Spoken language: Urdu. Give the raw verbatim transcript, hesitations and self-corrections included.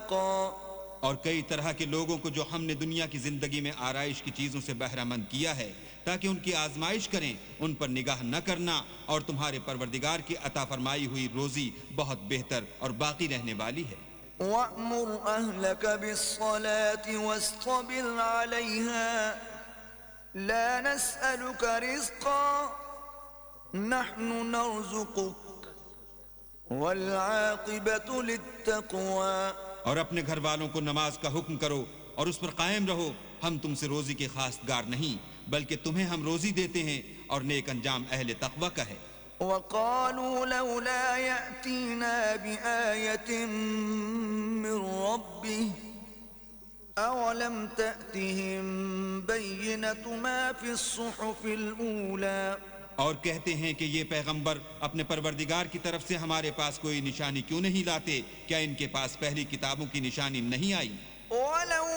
رزقا اور کئی طرح کے لوگوں کو جو ہم نے دنیا کی زندگی میں آرائش کی چیزوں سے بہرہ مند کیا ہے تاکہ ان کی آزمائش کریں، ان پر نگاہ نہ کرنا، اور تمہارے پروردگار کی عطا فرمائی ہوئی روزی بہت بہتر اور باقی رہنے والی ہے۔ وَأْمُرْ أَهْلَكَ بِالصَّلَاةِ وَاصْطَبِرْ عَلَيْهَا لَا نَسْأَلُكَ رِزْقًا نَحْنُ نَرْزُقُكَ وَالْعَاقِبَةُ لِلتَّقْوَى۔ اور اپنے گھر والوں کو نماز کا حکم کرو اور اس پر قائم رہو، ہم تم سے روزی کے خواستگار نہیں بلکہ تمہیں ہم روزی دیتے ہیں، اور نیک انجام اہل تقوی کا ہے۔ وَقَالُوا لَوْلَا يَأْتِينَا بِآيَةٍ مِّن رَّبِّهِ أَوَلَمْ تَأْتِهِم بَيِّنَةُ مَا فِي الصُّحُفِ الْأُولَى۔ اور کہتے ہیں کہ یہ پیغمبر اپنے پروردگار کی طرف سے ہمارے پاس کوئی نشانی کیوں نہیں لاتے؟ کیا ان کے پاس پہلی کتابوں کی نشانی نہیں آئی؟ وَلَوْ